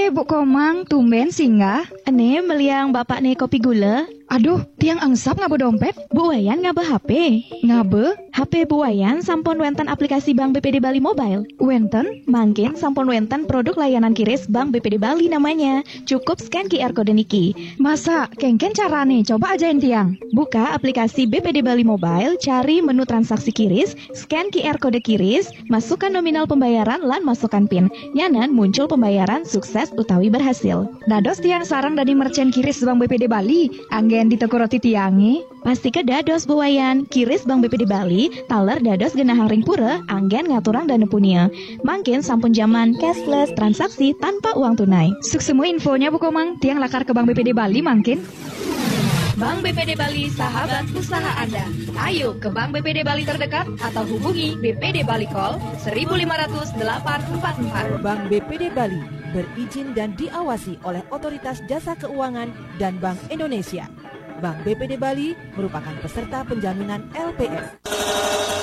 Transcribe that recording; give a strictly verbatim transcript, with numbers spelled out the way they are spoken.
Eh, Bu Komang, tumben singgah. Ane meliang bapak nih kopi gula. Aduh, tiang angsap ngabe dompet. Bu Wayan ngabe H P. Ngabe? H P Bu Wayan sampun wenten aplikasi Bank B P D Bali Mobile. Wenten? Mangkin sampun wenten produk layanan kiris Bank B P D Bali namanya. Cukup scan Q R code niki. Masa, kengken carane, coba ajain tiang. Buka aplikasi B P D Bali Mobile, cari menu transaksi kiris, scan Q R code kiris, masukkan nominal pembayaran lan masukkan PIN. Nyanan muncul pembayaran sukses utawi berhasil. Dados tiang sarang dari merchant kiris Bank B P D Bali, anggen ditekuroti tiangi. Pasti ke dados Bu Wayan, kiris Bank B P D Bali, taler dados genahang ring pura, anggen ngaturang dana punya. Mangkin sampun zaman cashless, transaksi tanpa uang tunai. Suk semua infonya Bu Komang, tiang lakar ke Bank B P D Bali mangkin. Bank B P D Bali, sahabat usaha Anda. Ayo ke Bank B P D Bali terdekat atau hubungi B P D Bali Call seribu lima ratus delapan empat empat. Bank B P D Bali berizin dan diawasi oleh Otoritas Jasa Keuangan dan Bank Indonesia. Bank B P D Bali merupakan peserta penjaminan L P S.